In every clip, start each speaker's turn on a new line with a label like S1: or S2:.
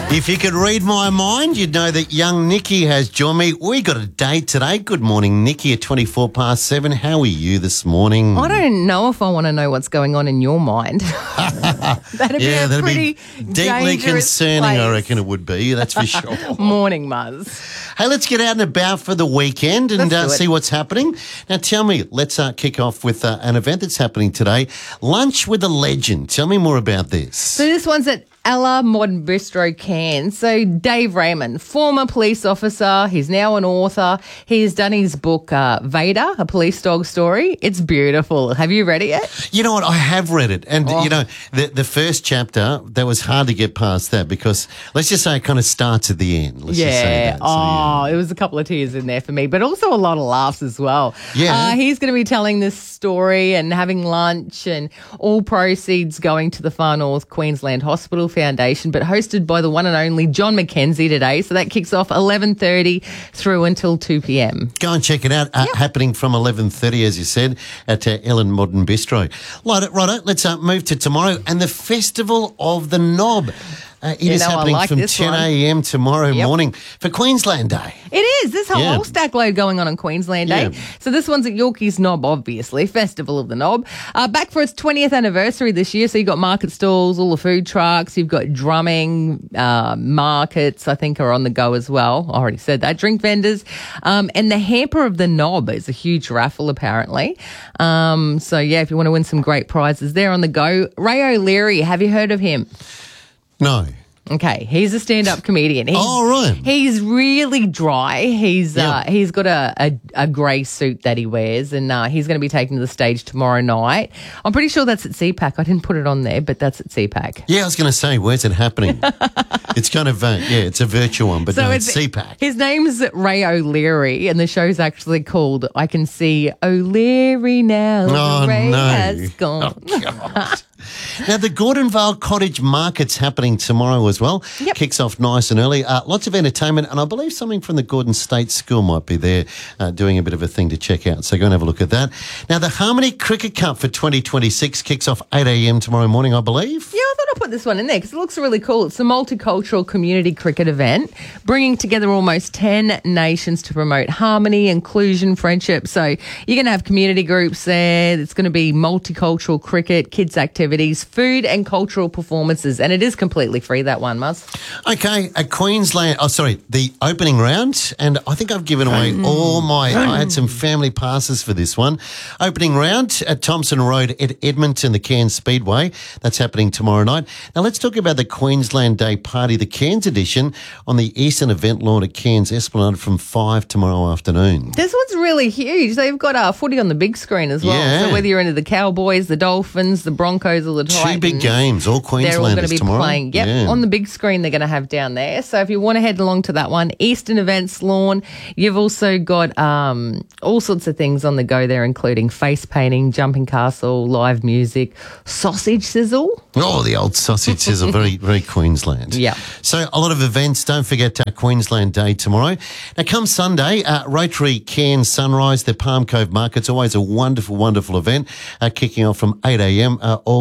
S1: If you could read my mind, you'd know that young Nikki has joined me. We got a date today. Good morning, Nikki, at 7:24. How are you this morning?
S2: I don't know if I want to know what's going on in your mind. That'd be a pretty
S1: deeply concerning,
S2: place.
S1: I reckon it would be, that's for sure.
S2: Morning, Muzz.
S1: Hey, let's get out and about for the weekend and see what's happening. Now, tell me, let's kick off with an event that's happening today, Lunch with a Legend. Tell me more about this.
S2: So this one's at Ella Modern Bistro, Cairns. So Dave Raymond, former police officer, he's now an author. He's done his book, Vader, A Police Dog Story. It's beautiful. Have you read it yet?
S1: You know what? I have read it. And, you know, the first chapter, that was hard to get past that because let's just say it kind of starts at the end. Let's just say that.
S2: It was a couple of tears in there for me, but also a lot of laughs as well.
S1: Yeah.
S2: He's going to be telling this story and having lunch, and all proceeds going to the Far North Queensland Hospital Foundation, but hosted by the one and only John McKenzie today. So that kicks off 11:30 through until 2 p.m.
S1: Go and check it out. Happening from 11:30, as you said, at Ellen Modern Bistro. Righto, let's move to tomorrow and the Festival of the Knob. It is happening from 10 a.m. tomorrow morning for Queensland Day.
S2: It is. There's a whole stack load going on Queensland Day. Yeah. So this one's at Yorkie's Knob, obviously, Festival of the Knob. Back for its 20th anniversary this year. So you've got market stalls, all the food trucks. You've got drumming, markets, I think, are on the go as well. I already said that. Drink vendors. And the Hamper of the Knob is a huge raffle, apparently. So, if you want to win some great prizes, they're on the go. Ray O'Leary, have you heard of him?
S1: No.
S2: Okay, he's a stand-up comedian.
S1: Right.
S2: He's really dry. He's got a grey suit that he wears, and he's going to be taken to the stage tomorrow night. I'm pretty sure that's at CPAC. I didn't put it on there, but that's at CPAC.
S1: Yeah, I was going to say, where's it happening? It's kind of, it's a virtual one, but no, it's CPAC.
S2: His name's Ray O'Leary, and the show's actually called I Can See O'Leary Now. Ray has gone.
S1: Oh, God. Now, the Gordonvale Cottage Market's happening tomorrow as well.
S2: Yep.
S1: Kicks off nice and early. Lots of entertainment, and I believe something from the Gordon State School might be there doing a bit of a thing to check out. So go and have a look at that. Now, the Harmony Cricket Cup for 2026 kicks off 8 a.m. tomorrow morning, I believe. Yeah,
S2: I thought I'd put this one in there because it looks really cool. It's a multicultural community cricket event bringing together almost 10 nations to promote harmony, inclusion, friendship. So you're going to have community groups there. It's going to be multicultural cricket, kids' activities, food and cultural performances, and it is completely free, that one, Muzz.
S1: Okay, at Queensland, the opening round, and I think I've given away I had some family passes for this one. Opening round at Thompson Road at Edmonton, the Cairns Speedway. That's happening tomorrow night. Now let's talk about the Queensland Day Party, the Cairns edition, on the Eastern Event Lawn at Cairns Esplanade from 5 tomorrow afternoon.
S2: This one's really huge. They've got footy on the big screen as well. Yeah. So whether you're into the Cowboys, the Dolphins, the Broncos, or the Titans.
S1: 2 big games, all Queenslanders
S2: they're all going to be
S1: tomorrow.
S2: Playing. On the big screen they're going to have down there. So if you want to head along to that one, Eastern Events Lawn, you've also got all sorts of things on the go there, including face painting, jumping castle, live music, sausage sizzle.
S1: Oh, the old sausage sizzle, very, very Queensland.
S2: Yeah.
S1: So a lot of events. Don't forget Queensland Day tomorrow. Now, come Sunday, Rotary Cairns Sunrise, the Palm Cove Market's always a wonderful, wonderful event, kicking off from 8 a.m.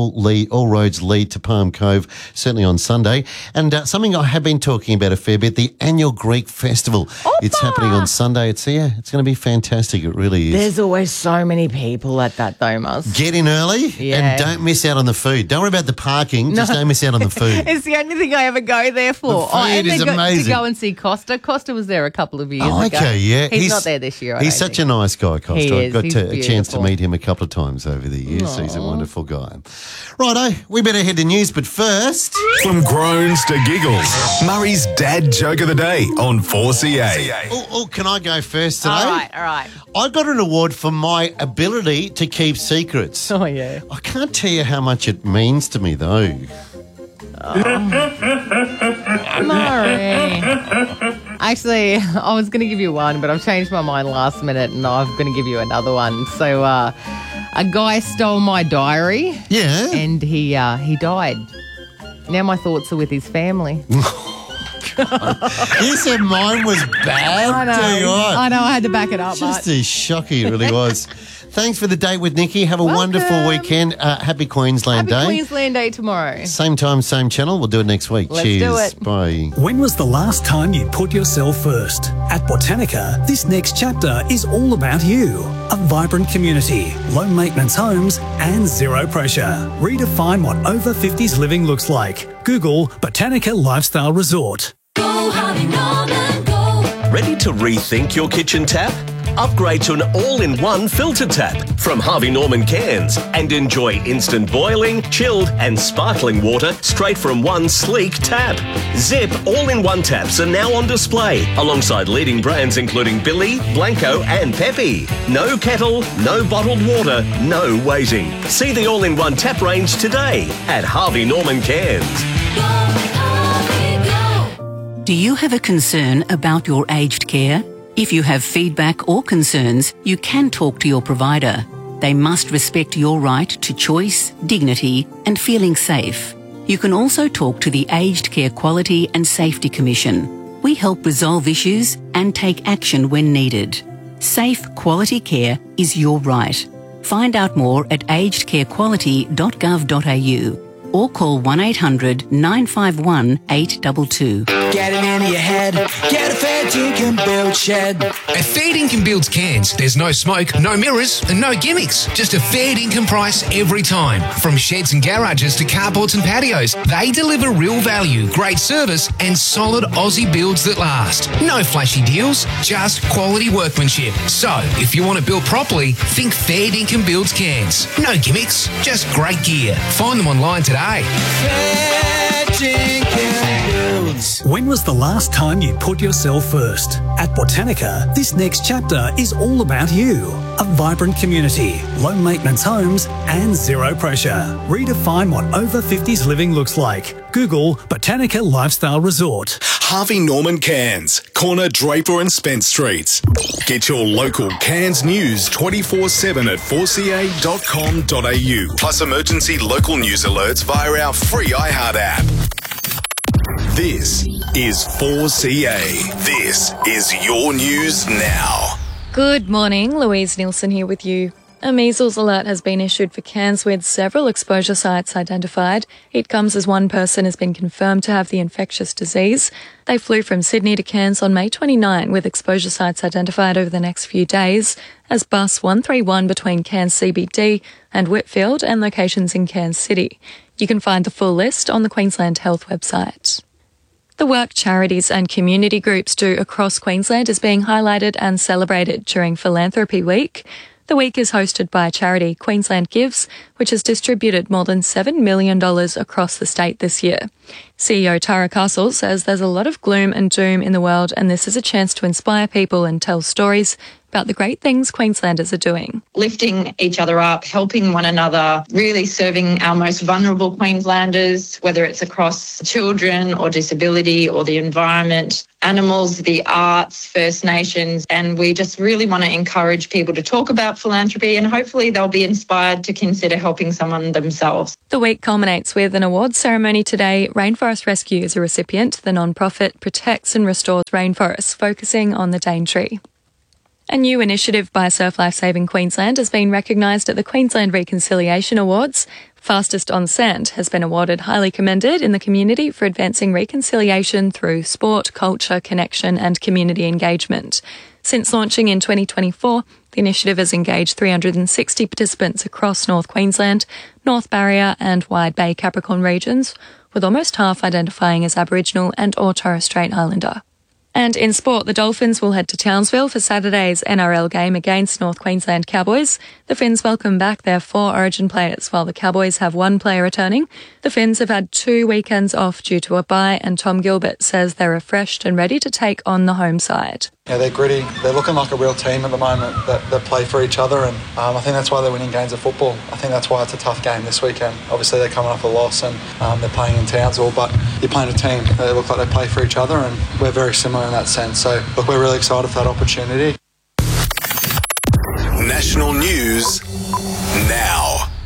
S1: All roads lead to Palm Cove, certainly on Sunday. And something I have been talking about a fair bit, the annual Greek Festival.
S2: Opa!
S1: It's happening on Sunday. It's going to be fantastic. It really is.
S2: There's always so many people at that though, Muzz.
S1: Get in early and don't miss out on the food. Don't worry about the parking. Just don't miss out on the food.
S2: It's the only thing I ever go there for.
S1: The food is amazing.
S2: To go and see Costa. Costa was there a couple of years ago.
S1: Okay, yeah.
S2: He's not there this year.
S1: He's such a nice guy, Costa.
S2: He is.
S1: I've got a chance to meet him a couple of times over the years. So he's a wonderful guy. Righto, we better head to news, but first...
S3: From groans to giggles, Murray's dad joke of the day on 4CA.
S1: Can I go first today?
S2: All right.
S1: I got an award for my ability to keep secrets.
S2: Oh, yeah.
S1: I can't tell you how much it means to me, though.
S2: Murray. Actually, I was going to give you one, but I've changed my mind last minute and I'm going to give you another one. So, a guy stole my diary.
S1: Yeah.
S2: And he died. Now my thoughts are with his family.
S1: You said mine was bad.
S2: I know. I had to back it up.
S1: Just a shocker, it really was. Thanks for the date with Nikki. Have a
S2: Welcome.
S1: wonderful weekend. Happy Queensland
S2: Happy
S1: Day.
S2: Queensland Day tomorrow.
S1: Same time, same channel. We'll do it next week.
S2: Let's
S1: Cheers.
S2: do it.
S1: Bye.
S4: When was the last time you put yourself first? At Botanica, this next chapter is all about you. A vibrant community, low maintenance homes, and zero pressure. Redefine what over 50s living looks like. Google Botanica Lifestyle Resort.
S5: Go, Harvey Norman, go.
S6: Ready to rethink your kitchen tap? Upgrade to an all-in-one filter tap from Harvey Norman Cairns and enjoy instant boiling, chilled and sparkling water straight from one sleek tap. Zip all-in-one taps are now on display alongside leading brands including Billy, Blanco and Pepe. No kettle, no bottled water, no waiting. See the all-in-one tap range today at Harvey Norman Cairns.
S5: Go, Harvey, go.
S7: Do you have a concern about your aged care? If you have feedback or concerns, you can talk to your provider. They must respect your right to choice, dignity, and feeling safe. You can also talk to the Aged Care Quality and Safety Commission. We help resolve issues and take action when needed. Safe, quality care is your right. Find out more at agedcarequality.gov.au or call 1800 951 822.
S8: Get it into your head. Get a fair dinkum build shed.
S9: At Fair Dinkum Builds Cairns, there's no smoke, no mirrors, and no gimmicks. Just a fair dinkum price every time. From sheds and garages to carports and patios, they deliver real value, great service, and solid Aussie builds that last. No flashy deals, just quality workmanship. So, if you want to build properly, think Fair Dinkum Builds Cairns. No gimmicks, just great gear. Find them online today.
S8: Fair dinkum builds.
S4: When was the last time you put yourself first? At Botanica, this next chapter is all about you. A vibrant community, low maintenance homes, and zero pressure. Redefine what over 50s living looks like. Google Botanica Lifestyle Resort.
S3: Harvey Norman Cairns, corner Draper and Spence Streets. Get your local Cairns news 24/7 at 4ca.com.au. Plus emergency local news alerts via our free iHeart app. This is 4CA. This is your news now.
S10: Good morning, Louise Nielsen here with you. A measles alert has been issued for Cairns with several exposure sites identified. It comes as one person has been confirmed to have the infectious disease. They flew from Sydney to Cairns on May 29 with exposure sites identified over the next few days as bus 131 between Cairns CBD and Whitfield and locations in Cairns City. You can find the full list on the Queensland Health website. The work charities and community groups do across Queensland is being highlighted and celebrated during Philanthropy Week. The week is hosted by charity Queensland Gives, which has distributed more than $7 million across the state this year. CEO Tara Castle says there's a lot of gloom and doom in the world, and this is a chance to inspire people and tell stories about the great things Queenslanders are doing.
S11: Lifting each other up, helping one another, really serving our most vulnerable Queenslanders, whether it's across children or disability or the environment, animals, the arts, First Nations, and we just really want to encourage people to talk about philanthropy and hopefully they'll be inspired to consider helping someone themselves.
S10: The week culminates with an awards ceremony today. Rainforest Rescue is a recipient. The non-profit protects and restores rainforests, focusing on the Daintree. A new initiative by Surf Life Saving Queensland has been recognised at the Queensland Reconciliation Awards. Fastest on Sand has been awarded highly commended in the community for advancing reconciliation through sport, culture, connection and community engagement. Since launching in 2024, the initiative has engaged 360 participants across North Queensland, North Barrier and Wide Bay Capricorn regions, with almost half identifying as Aboriginal and or Torres Strait Islander. And in sport, the Dolphins will head to Townsville for Saturday's NRL game against North Queensland Cowboys. The Finns welcome back their 4 Origin players, while the Cowboys have 1 player returning. The Finns have had 2 weekends off due to a bye, and Tom Gilbert says they're refreshed and ready to take on the home side.
S12: Yeah, they're gritty. They're looking like a real team at the moment that play for each other, and I think that's why they're winning games of football. I think that's why it's a tough game this weekend. Obviously, they're coming off a loss and they're playing in Townsville, but you're playing a team. They look like they play for each other, and we're very similar in that sense. So, look, we're really excited for that opportunity.
S3: National news now.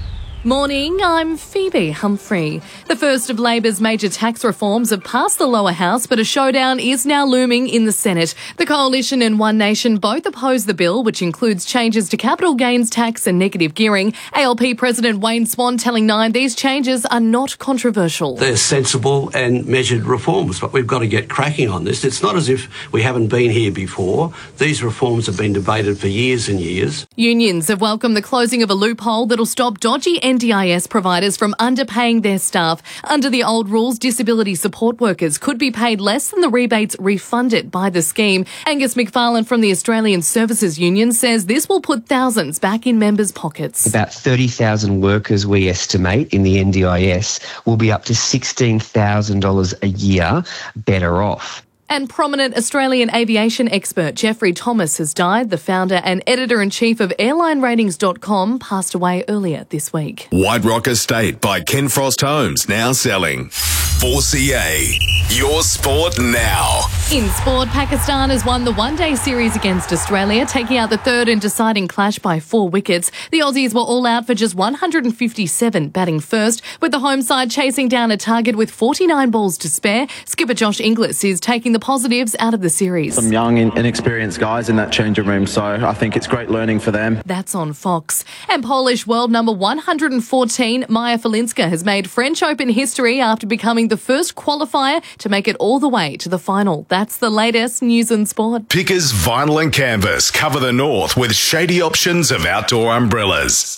S10: Morning, I'm Phoebe Humphrey. The first of Labor's major tax reforms have passed the lower house, but a showdown is now looming in the Senate. The Coalition and One Nation both oppose the bill, which includes changes to capital gains tax and negative gearing. ALP President Wayne Swan telling Nine these changes are not controversial.
S13: They're sensible and measured reforms, but we've got to get cracking on this. It's not as if we haven't been here before. These reforms have been debated for years and years.
S10: Unions have welcomed the closing of a loophole that'll stop dodgy NDIS providers from underpaying their staff. Under the old rules, disability support workers could be paid less than the rebates refunded by the scheme. Angus McFarlane from the Australian Services Union says this will put thousands back in members' pockets.
S14: About 30,000 workers, we estimate, in the NDIS will be up to $16,000 a year better off.
S10: And prominent Australian aviation expert Jeffrey Thomas has died. The founder and editor-in-chief of AirlineRatings.com passed away earlier this week.
S3: White Rock Estate by Ken Frost Homes, now selling. 4CA, your sport now.
S10: In sport, Pakistan has won the one-day series against Australia, taking out the third and deciding clash by 4 wickets. The Aussies were all out for just 157, batting first, with the home side chasing down a target with 49 balls to spare. Skipper Josh Inglis is taking the positives out of the series.
S15: Some young, inexperienced guys in that changing room, so I think it's great learning for them.
S10: That's on Fox. And Polish world number 114, Maja Falinska, has made French Open history after becoming the first qualifier to make it all the way to the final. That's the latest news and sport.
S3: Pickers Vinyl and Canvas cover the north with shady options of outdoor umbrellas.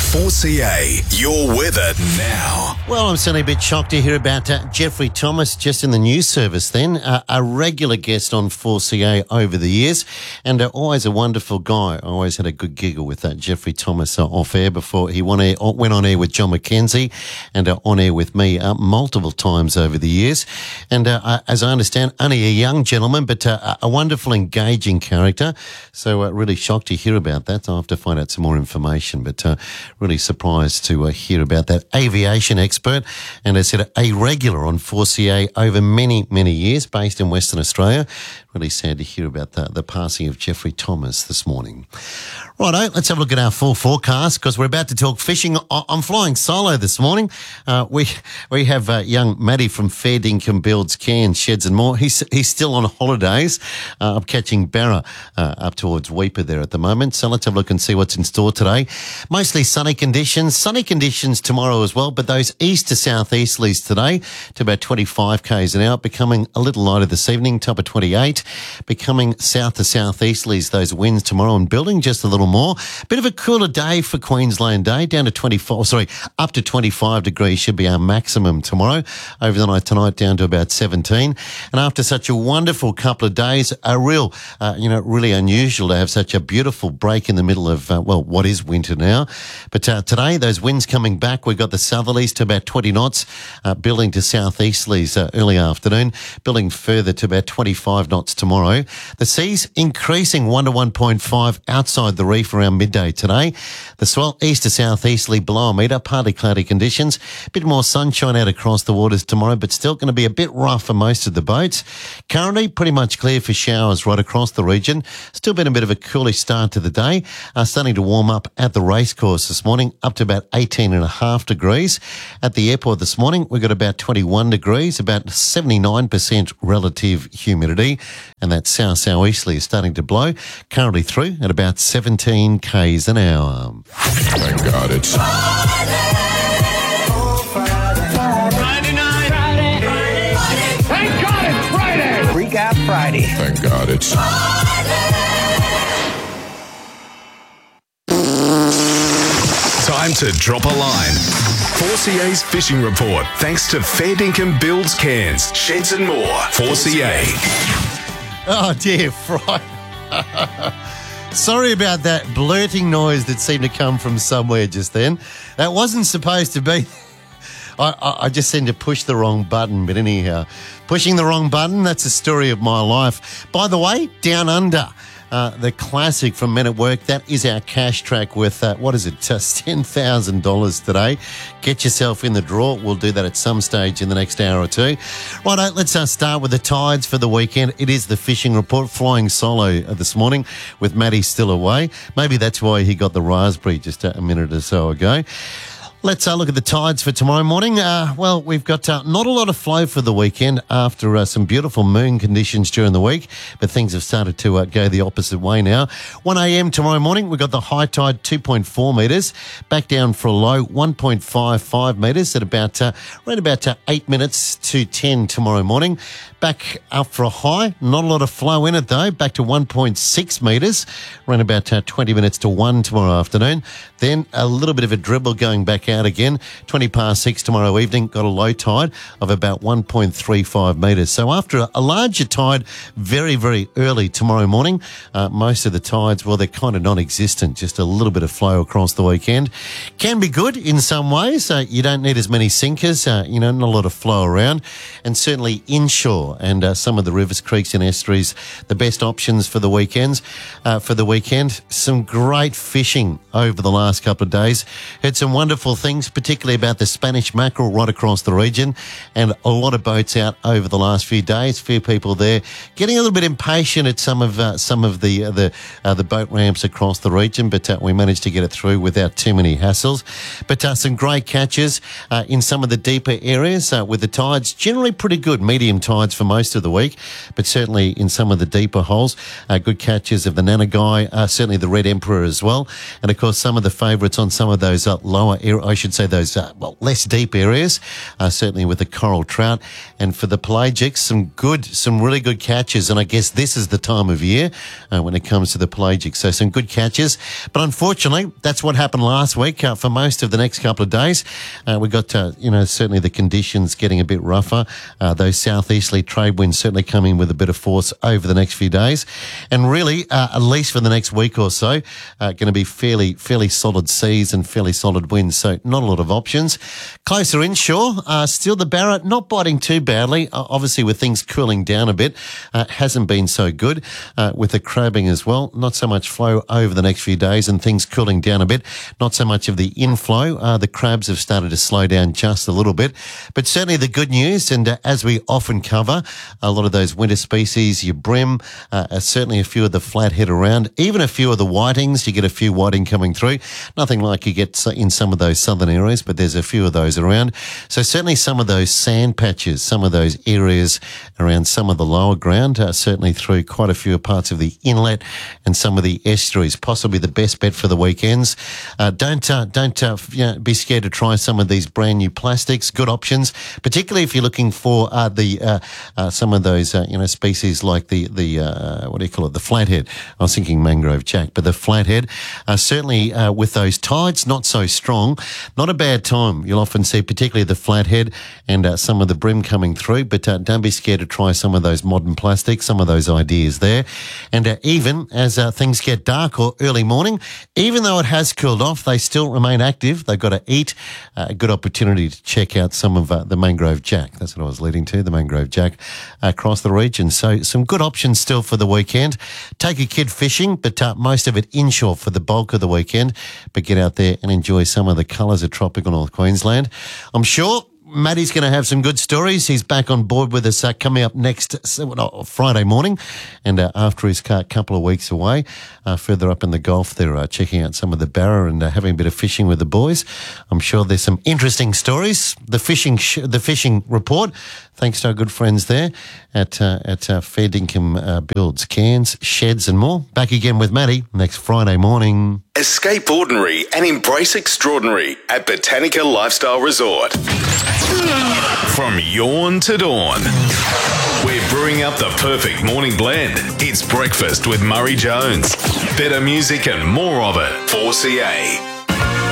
S3: 4CA, your weather now.
S1: Well, I'm certainly a bit shocked to hear about Jeffrey Thomas just in the news service then. A regular guest on 4CA over the years and always a wonderful guy. I always had a good giggle with Jeffrey Thomas off air before he went on air with John McKenzie and on air with me multiple times over the years. And as I understand, only a young gentleman, but a wonderful, engaging character. So really shocked to hear about that. I'll have to find out some more information, but really surprised to hear about that aviation expert and as I said, a regular on 4CA over many, many years based in Western Australia. Really sad to hear about the passing of Jeffrey Thomas this morning. Righto, let's have a look at our full forecast because we're about to talk fishing. I'm flying solo this morning. We have young Matty from Fair Dinkum Builds, Cairns, Sheds and More. He's still on holidays. I'm catching Barra up towards Weeper there at the moment. So let's have a look and see what's in store today. Mostly sunny conditions tomorrow as well, but those east to southeasterlies today to about 25 k's an hour, becoming a little lighter this evening, top of 28, becoming south to southeasterlies, those winds tomorrow and building just a little more. Bit of a cooler day for Queensland Day, up to 25 degrees should be our maximum tomorrow. Over the night tonight down to about 17. And after such a wonderful couple of days, a real, really unusual to have such a beautiful break in the middle of, what is winter now. But today, those winds coming back, we've got the southerlies to about 20 knots, building to southeasterlies early afternoon, building further to about 25 knots tomorrow. The seas increasing 1 to 1.5 outside the reef around midday today. The swell east to southeasterly below a metre, partly cloudy conditions. A bit more sunshine out across the waters tomorrow, but still going to be a bit rough for most of the boats. Currently, pretty much clear for showers right across the region. Still been a bit of a coolish start to the day. Starting to warm up at the racecourse this morning, up to about 18.5 degrees. At the airport this morning, we've got about 21 degrees, about 79% relative humidity, and that south-southeasterly is starting to blow, currently through at about 17 k's an hour.
S3: Thank God it's
S8: Thank God it's Friday! Freak Out Friday.
S3: Thank God it's time to drop a line. 4CA's fishing report, thanks to Fair Dinkum Builds, Cairns, Sheds and More. 4CA.
S1: Oh dear, Friday. Sorry about that blurting noise that seemed to come from somewhere just then. That wasn't supposed to be. I just seemed to push the wrong button, but anyhow, pushing the wrong button, that's the story of my life. By the way, Down Under, the classic from Men at Work, that is our cash track with, just $10,000 today. Get yourself in the draw. We'll do that at some stage in the next hour or two. Righto, let's start with the tides for the weekend. It is the fishing report, flying solo this morning with Matty still away. Maybe that's why he got the raspberry just a minute or so ago. Let's look at the tides for tomorrow morning. Well, we've got not a lot of flow for the weekend after some beautiful moon conditions during the week, but things have started to go the opposite way now. 1 a.m. tomorrow morning, we've got the high tide 2.4 metres, back down for a low 1.55 metres at about around about 8 minutes to 10 tomorrow morning. Back up for a high, not a lot of flow in it though, back to 1.6 metres, around about 20 minutes to 1 tomorrow afternoon. Then a little bit of a dribble going back out again, 20 past 6 tomorrow evening, got a low tide of about 1.35 metres. So after a larger tide very, very early tomorrow morning, most of the tides, well, they're kind of non-existent, just a little bit of flow across the weekend. Can be good in some ways. You don't need as many sinkers, not a lot of flow around, and certainly inshore and some of the rivers, creeks and estuaries, the best options for the weekends. For the weekend, some great fishing over the last couple of days. Heard some wonderful things, particularly about the Spanish mackerel right across the region, and a lot of boats out over the last few days. Few people there getting a little bit impatient at some of the boat ramps across the region, but we managed to get it through without too many hassles. But some great catches in some of the deeper areas with the tides generally pretty good, medium tides for most of the week, but certainly in some of the deeper holes, good catches of the Nanagai, certainly the Red Emperor as well, and of course some of the favourites on some of those lower, I should say those less deep areas, certainly with the coral trout, and for the pelagics, some really good catches, and I guess this is the time of year when it comes to the pelagics, so some good catches, but unfortunately that's what happened last week for most of the next couple of days. We got certainly the conditions getting a bit rougher, those southeasterly trade winds certainly coming with a bit of force over the next few days, and really at least for the next week or so going to be fairly solid seas and fairly solid winds, so not a lot of options. Closer inshore, still the Barra not biting too badly, obviously with things cooling down a bit, hasn't been so good with the crabbing as well, not so much flow over the next few days and things cooling down a bit, not so much of the inflow. The crabs have started to slow down just a little bit, but certainly the good news, and as we often cover, a lot of those winter species, your bream, certainly a few of the flathead around, even a few of the whitings, you get a few whiting coming through, nothing like you get in some of those southern areas, but there's a few of those around. So certainly some of those sand patches, some of those areas around some of the lower ground, certainly through quite a few parts of the inlet and some of the estuaries, possibly the best bet for the weekends. Don't be scared to try some of these brand new plastics, good options, particularly if you're looking for some of those species like the the flathead. I was thinking mangrove jack, but the flathead, certainly with those tides not so strong, not a bad time. You'll often see particularly the flathead and some of the bream coming through, but don't be scared to try some of those modern plastics, some of those ideas there. And even as things get dark or early morning, even though it has cooled off, they still remain active. They've got to eat. A good opportunity to check out some of the mangrove jack. That's what I was leading to, the mangrove jack across the region. So some good options still for the weekend. Take a kid fishing, but most of it inshore for the bulk of the weekend. But get out there and enjoy some of the colours of tropical North Queensland. I'm sure Matty's going to have some good stories. He's back on board with us coming up next Friday morning. And after his couple of weeks away, further up in the Gulf, they're checking out some of the Barra and having a bit of fishing with the boys. I'm sure there's some interesting stories. The fishing report, thanks to our good friends there at Fair Dinkum Builds, Cairns, Sheds and more. Back again with Matty next Friday morning.
S3: Escape ordinary and embrace extraordinary at Botanica Lifestyle Resort. From yawn to dawn, we're brewing up the perfect morning blend. It's breakfast with Murray Jones. Better music and more of it. 4CA.